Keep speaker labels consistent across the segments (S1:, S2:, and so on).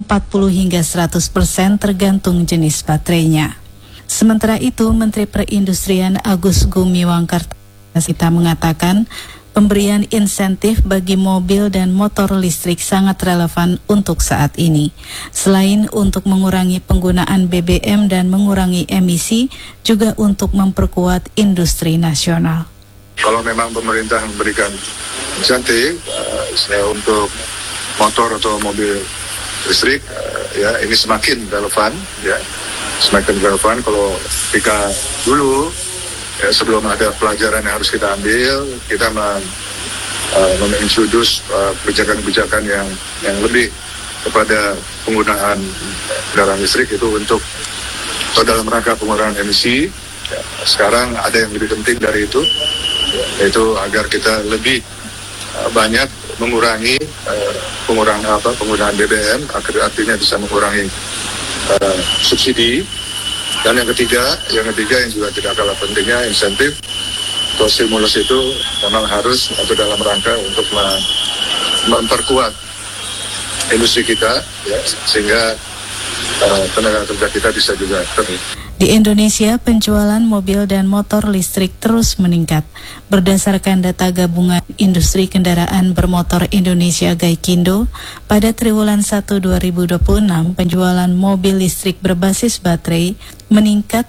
S1: hingga 100% tergantung jenis baterainya. Sementara itu, Menteri Perindustrian Agus Gumiwang Kartasasmita mengatakan pemberian insentif bagi mobil dan motor listrik sangat relevan untuk saat ini. Selain untuk mengurangi penggunaan BBM dan mengurangi emisi, juga untuk memperkuat industri nasional.
S2: Kalau memang pemerintah memberikan insentif untuk motor atau mobil listrik, ya ini semakin relevan, ya semakin relevan. Kalau ketika dulu sebelum ada pelajaran yang harus kita ambil, kita mengintroduce kebijakan-kebijakan yang lebih kepada penggunaan kendaraan listrik itu untuk dalam rangka pengurangan emisi. Sekarang ada yang lebih penting dari itu, yaitu agar kita lebih banyak mengurangi penggunaan BBM, artinya bisa mengurangi subsidi. Dan yang ketiga yang juga tidak kalah pentingnya, insentif atau stimulus itu memang harus atau dalam rangka untuk memperkuat industri kita, ya, sehingga tenaga kerja kita bisa juga
S1: Di Indonesia, penjualan mobil dan motor listrik terus meningkat. Berdasarkan data Gabungan Industri Kendaraan Bermotor Indonesia Gaikindo, pada triwulan 1 2026, penjualan mobil listrik berbasis baterai meningkat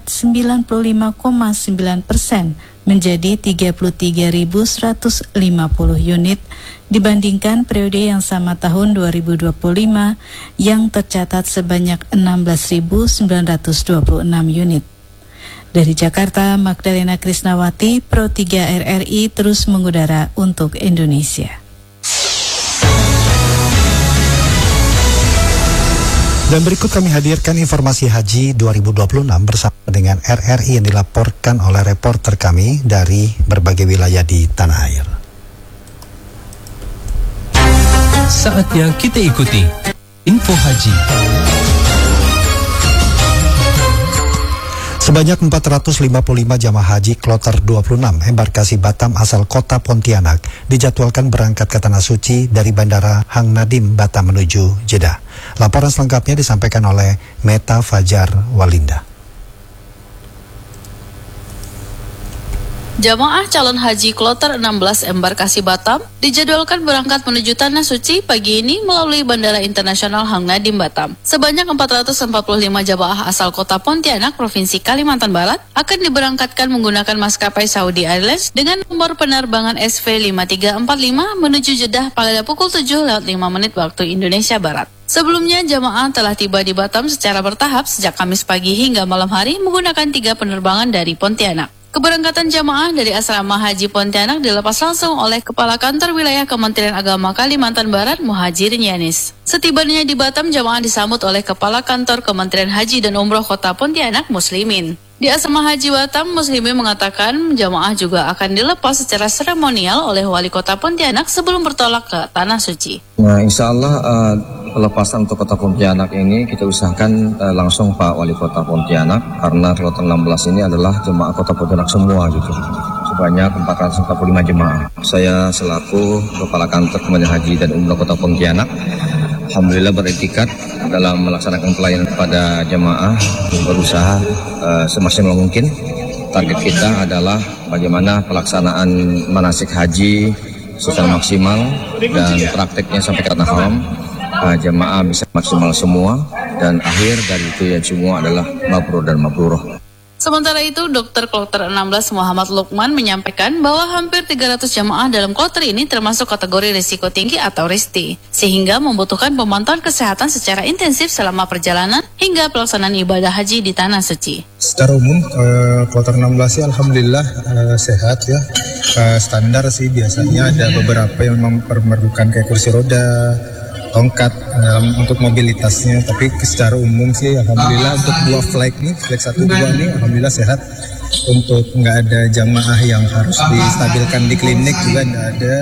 S1: 95,9% menjadi 33.150 unit dibandingkan periode yang sama tahun 2025 yang tercatat sebanyak 16.926 unit. Dari Jakarta, Magdalena Krisnawati, Pro 3 RRI terus mengudara untuk Indonesia.
S3: Dan berikut kami hadirkan informasi haji 2026 bersama dengan RRI yang dilaporkan oleh reporter kami dari berbagai wilayah di tanah air.
S4: Saatnya kita ikuti info haji.
S3: Sebanyak 455 jamaah haji kloter 26 embarkasi Batam asal kota Pontianak dijadwalkan berangkat ke Tanah Suci dari Bandara Hang Nadim Batam menuju Jeddah. Laporan selengkapnya disampaikan oleh Meta Fajar Walinda.
S5: Jamaah calon haji kloter 16 embarkasi Batam dijadwalkan berangkat menuju Tanah Suci pagi ini melalui Bandara Internasional Hang Nadim Batam. Sebanyak 445 jamaah asal kota Pontianak, Provinsi Kalimantan Barat akan diberangkatkan menggunakan maskapai Saudi Airlines dengan nomor penerbangan SV5345 menuju Jeddah pada pukul 7:05 waktu Indonesia Barat. Sebelumnya, jamaah telah tiba di Batam secara bertahap sejak Kamis pagi hingga malam hari menggunakan 3 penerbangan dari Pontianak. Keberangkatan jamaah dari Asrama Haji Pontianak dilepas langsung oleh Kepala Kantor Wilayah Kementerian Agama Kalimantan Barat, Muhajirin Yanis. Setibanya di Batam, jamaah disambut oleh Kepala Kantor Kementerian Haji dan Umroh Kota Pontianak, Muslimin. Di Asrama Haji Batam, Muslimin mengatakan jamaah juga akan dilepas secara seremonial oleh Wali Kota Pontianak sebelum bertolak ke Tanah Suci.
S6: Nah, insya Allah pelepasan untuk Kota Pontianak ini kita usahakan langsung Pak Wali Kota Pontianak, karena kloter 16 ini adalah jemaah Kota Pontianak semua gitu. Sebanyak 445 jemaah. Saya selaku Kepala Kantor Kementerian Haji dan Umroh Kota Pontianak, alhamdulillah beretikat dalam melaksanakan pelayanan pada jemaah, berusaha semaksimal mungkin. Target kita adalah bagaimana pelaksanaan manasik haji secara maksimal dan prakteknya sampai ke tanah haram, jemaah bisa maksimal semua, dan akhir dari itu ya semua adalah mabrur dan mabruroh.
S5: Sementara itu, Dr. Kloter 16 Muhammad Lukman menyampaikan bahwa hampir 300 jamaah dalam kloter ini termasuk kategori risiko tinggi atau RISTI, sehingga membutuhkan pemantauan kesehatan secara intensif selama perjalanan hingga pelaksanaan ibadah haji di Tanah Suci.
S7: Secara umum, kloter 16 sih alhamdulillah sehat ya. Standar sih biasanya ada beberapa yang memerlukan kayak kursi roda, tongkat untuk mobilitasnya, tapi secara umum sih alhamdulillah untuk dua flight 1-2 nih alhamdulillah sehat. Untuk nggak ada jamaah yang harus distabilkan di klinik juga nggak ada.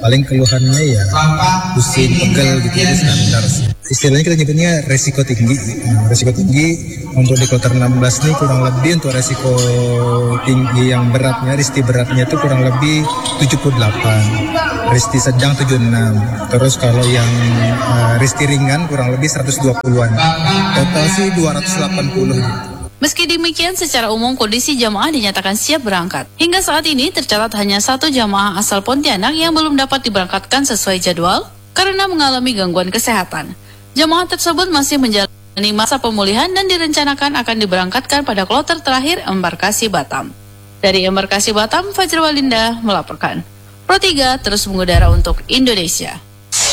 S7: Paling keluhannya ya pusing, pegel gitu, itu standar sih. Istilahnya kita nyebutnya resiko tinggi. Resiko tinggi untuk di kloter 16 nih kurang lebih untuk resiko tinggi yang beratnya, risti beratnya itu kurang lebih 78, risti sedang 76. Terus kalau yang risti ringan kurang lebih 120-an. Total sih 280 gitu.
S5: Meski demikian, secara umum kondisi jamaah dinyatakan siap berangkat. Hingga saat ini tercatat hanya 1 jamaah asal Pontianak yang belum dapat diberangkatkan sesuai jadwal karena mengalami gangguan kesehatan. Jamaah tersebut masih menjalani masa pemulihan dan direncanakan akan diberangkatkan pada kloter terakhir embarkasi Batam. Dari embarkasi Batam, Fajr Walinda melaporkan. Pro 3 terus mengudara untuk Indonesia.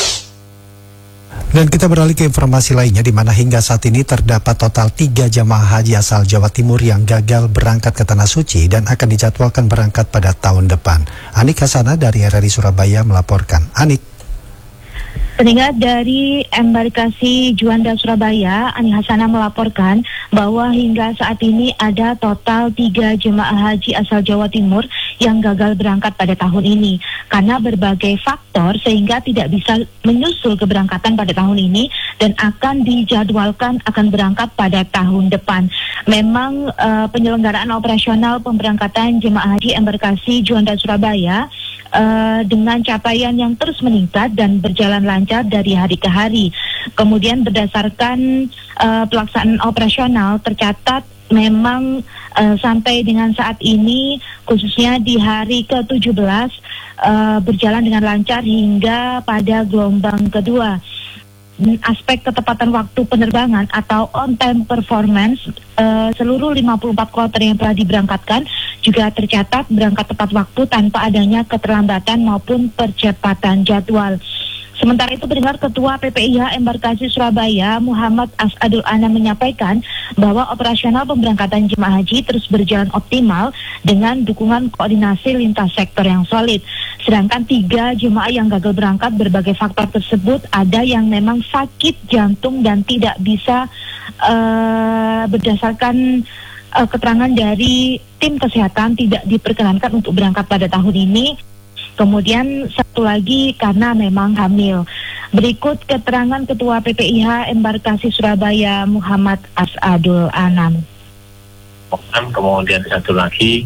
S3: Dan kita beralih ke informasi lainnya, di mana hingga saat ini terdapat total 3 jamaah haji asal Jawa Timur yang gagal berangkat ke Tanah Suci dan akan dijadwalkan berangkat pada tahun depan. Anik Hasana dari RRI Surabaya melaporkan. Anik.
S8: Pendengar dari embarkasi Juanda Surabaya, Ani Hasana melaporkan bahwa hingga saat ini ada total 3 jemaah haji asal Jawa Timur yang gagal berangkat pada tahun ini karena berbagai faktor sehingga tidak bisa menyusul keberangkatan pada tahun ini dan akan dijadwalkan akan berangkat pada tahun depan. Memang penyelenggaraan operasional pemberangkatan jemaah haji embarkasi Juanda Surabaya dengan capaian yang terus meningkat dan berjalan lancar dari hari ke hari. Kemudian berdasarkan pelaksanaan operasional tercatat memang sampai dengan saat ini khususnya di hari ke-17 berjalan dengan lancar hingga pada gelombang kedua. Aspek ketepatan waktu penerbangan atau on-time performance seluruh 54 kloter yang telah diberangkatkan juga tercatat berangkat tepat waktu tanpa adanya keterlambatan maupun percepatan jadwal. Sementara itu, pendengar, Ketua PPIH Embarkasi Surabaya Muhammad As'adul Anam menyampaikan bahwa operasional pemberangkatan jemaah haji terus berjalan optimal dengan dukungan koordinasi lintas sektor yang solid. Sedangkan 3 jemaah yang gagal berangkat berbagai faktor tersebut ada yang memang sakit jantung dan tidak bisa berdasarkan keterangan dari tim kesehatan tidak diperkenankan untuk berangkat pada tahun ini. Kemudian satu lagi karena memang hamil. Berikut keterangan Ketua PPIH Embarkasi Surabaya Muhammad As'adul Anam.
S9: Kemudian satu lagi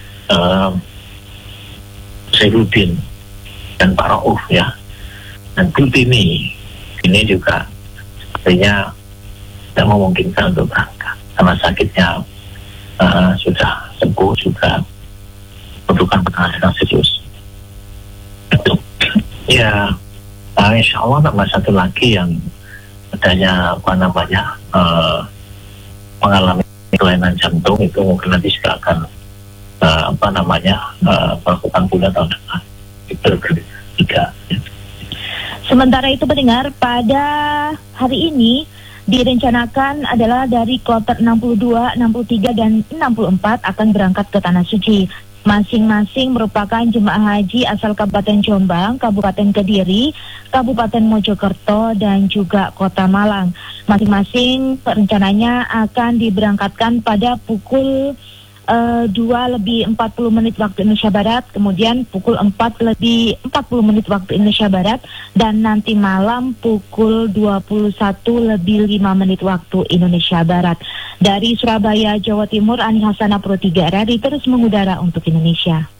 S9: Saifuddin dan Pak Rauf ya. Dan ini juga artinya tidak memungkinkan untuk berangkat karena sakitnya sudah sembuh, juga membutuhkan penanganan serius. Ya, insya Allah tambah satu lagi yang adanya mengalami kelainan jantung itu mungkin nanti juga akan melakukan pula tahun depan. Itu tiga.
S8: Sementara itu, pendengar, pada hari ini direncanakan adalah dari kloter 62, 63, dan 64 akan berangkat ke Tanah Suci. Masing-masing merupakan jemaah haji asal Kabupaten Jombang, Kabupaten Kediri, Kabupaten Mojokerto, dan juga Kota Malang. Masing-masing rencananya akan diberangkatkan pada pukul 2:40 waktu Indonesia Barat, kemudian pukul 4:40 waktu Indonesia Barat, dan nanti malam pukul 21:05 waktu Indonesia Barat. Dari Surabaya, Jawa Timur, Ani Hasana, Pro 3 RRI terus mengudara untuk Indonesia.